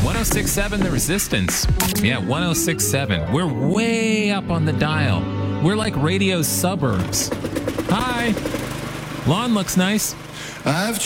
1067 The Resistance. Yeah, 1067. We're way up on the dial. We're like radio's suburbs. Hi. Lawn looks nice. I've